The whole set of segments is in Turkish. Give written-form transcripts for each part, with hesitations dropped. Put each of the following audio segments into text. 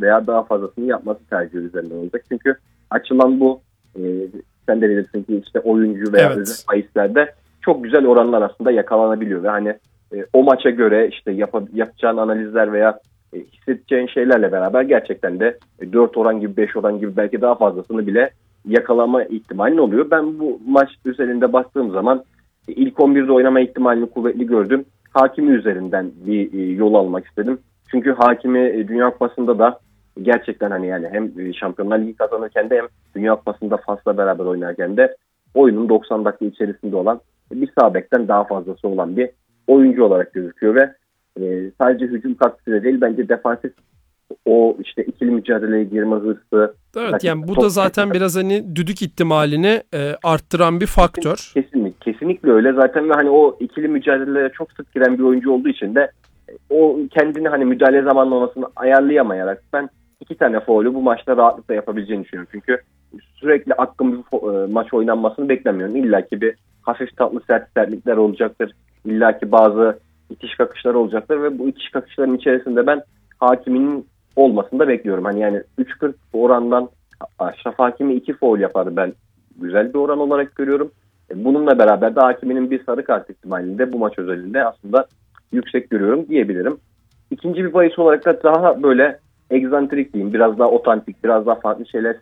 veya daha fazlasını yapması tercih üzerinde olacak. Çünkü açılan bu sen de bilirsin ki işte oyuncu veya özel bahislerde çok güzel oranlar aslında yakalanabiliyor ve hani o maça göre işte yapacağın analizler veya hissedeceğin şeylerle beraber gerçekten de 4 oran gibi 5 oran gibi belki daha fazlasını bile yakalama ihtimalin oluyor. Ben bu maç üzerinde baktığım zaman ilk 11'de oynama ihtimalini kuvvetli gördüm. Hakimi üzerinden bir yol almak istedim. Çünkü Hakimi Dünya Kupası'nda da gerçekten hani yani hem Şampiyonlar Ligi kazanırken de hem Dünya Kupası'nda Fas'la beraber oynarken de oyunun 90 dakika içerisinde olan bir sağ bekten daha fazlası olan bir oyuncu olarak gözüküyor ve sadece hücum katkısı değil bence defansif o işte ikili mücadeleye girme hırsı. Evet yani bu da zaten biraz hani düdük ihtimalini arttıran bir faktör. Kesinlikle öyle zaten ve hani o ikili mücadelelere çok sık giren bir oyuncu olduğu için de o kendini hani müdahale zamanlamasını ayarlayamayarak ben 2 tane faulü bu maçta rahatlıkla yapabileceğini düşünüyorum. Çünkü sürekli akın bir maç oynanmasını beklemiyorum. İlla ki bir hafif tatlı sertlikler olacaktır. İlla ki bazı itiş kakışlar olacaktır ve bu itiş kakışların içerisinde ben Hakimi'nin olmasını da bekliyorum. Hani yani 3.40 orandan Aşraf Hakimi 2 faul yapardı ben güzel bir oran olarak görüyorum. Bununla beraber de Hakimi'nin bir sarı kart ihtimalini de bu maç özelinde aslında yüksek görüyorum diyebilirim. İkinci bir bahis olarak da daha böyle egzantrik diyeyim, biraz daha otantik, biraz daha farklı şeyler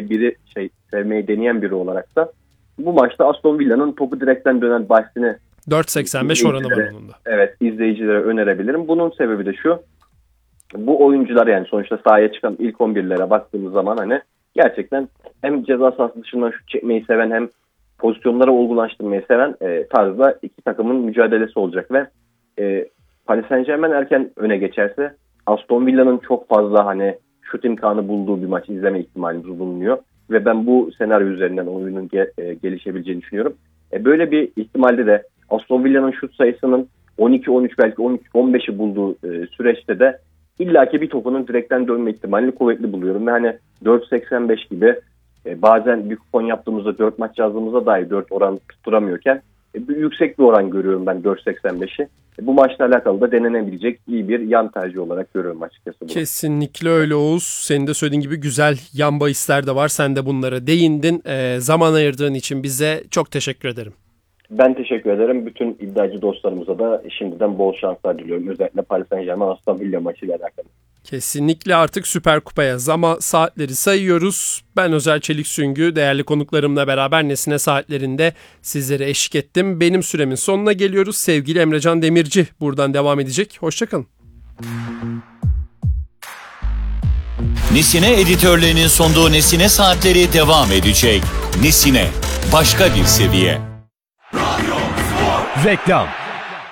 sevmeyi deneyen biri olarak da bu maçta Aston Villa'nın topu direkten dönen bahisini 4.85 oranı var onun da. Evet, izleyicilere önerebilirim. Bunun sebebi de şu. Bu oyuncular yani sonuçta sahaya çıkan ilk 11'lere baktığımız zaman hani gerçekten hem ceza sahası dışından şut çekmeyi seven hem pozisyonlara olgunlaştırmayı seven tarzda iki takımın mücadelesi olacak ve Paris Saint-Germain erken öne geçerse Aston Villa'nın çok fazla hani şut imkanı bulduğu bir maç izleme ihtimalimiz bulunuyor ve ben bu senaryo üzerinden oyunun gelişebileceğini düşünüyorum. Böyle bir ihtimalde de Aston Villa'nın şut sayısının 12-13 belki 13-15'i bulduğu süreçte de illaki bir topunun direkten dönme ihtimalini kuvvetli buluyorum. Ve hani 4.85 gibi bazen bir kupon yaptığımızda 4 maç yazdığımızda dahi 4 oran tutturamıyorken yüksek bir oran görüyorum ben 4.85'i. Bu maçla alakalı da denenebilecek iyi bir yan tercih olarak görüyorum açıkçası bunu. Kesinlikle öyle Oğuz. Senin de söylediğin gibi güzel yan bahisler de var. Sen de bunlara değindin. Zaman ayırdığın için bize çok teşekkür ederim. Ben teşekkür ederim. Bütün iddiacı dostlarımıza da şimdiden bol şanslar diliyorum. Özellikle Paris Saint-Germain Aston Villa maçıyla alakalı. Kesinlikle artık Süper Kupa'ya saatleri sayıyoruz. Ben Özer Çelik Süngü, değerli konuklarımla beraber Nesine Saatlerinde sizlere eşlik ettim. Benim süremin sonuna geliyoruz. Sevgili Emrecan Demirci buradan devam edecek. Hoşçakalın. Nesine editörlerinin sunduğu Nesine Saatleri devam edecek. Nesine, başka bir seviye. Reklam.